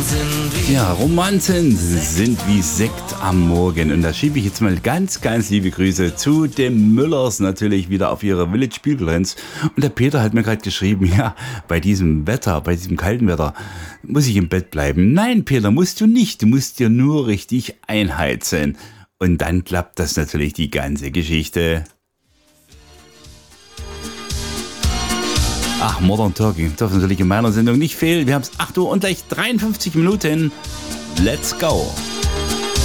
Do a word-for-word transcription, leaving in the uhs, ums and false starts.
Ja, Romanzen sind wie Sekt am Morgen. Und da schiebe ich jetzt mal ganz, ganz liebe Grüße zu den Müllers natürlich wieder auf ihre Village Spielplätze. Und der Peter hat mir gerade geschrieben, ja, bei diesem Wetter, bei diesem kalten Wetter, muss ich im Bett bleiben. Nein, Peter, musst du nicht. Du musst dir nur richtig einheizen. Und dann klappt das natürlich die ganze Geschichte. Ach, Modern Talking darf natürlich in meiner Sendung nicht fehlen. Wir haben es acht Uhr und gleich dreiundfünfzig Minuten. Let's go!